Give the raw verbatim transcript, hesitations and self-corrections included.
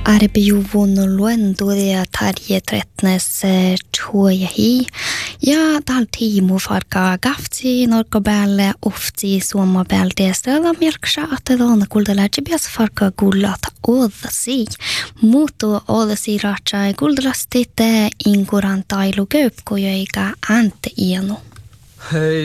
Arpijuvun luentuja tarjetretnes chuojahi ja tal tiimu farka gafti norko päälle ufti suomma päältä stella merksa että donna kuldella jibias farka gullat odasi mutu odasi racha guldrasti te inkuran tailu köpkoja eikä ante ienu. Hei